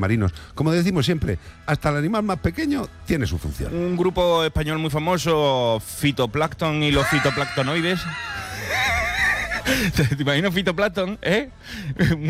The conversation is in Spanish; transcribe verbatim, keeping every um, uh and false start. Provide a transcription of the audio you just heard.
marinos. Como decimos siempre, hasta el animal más pequeño tiene su función. Un grupo español muy famoso, Fitoplancton y los fitoplanctonoides. ¿Te imaginas fitoplancton, eh?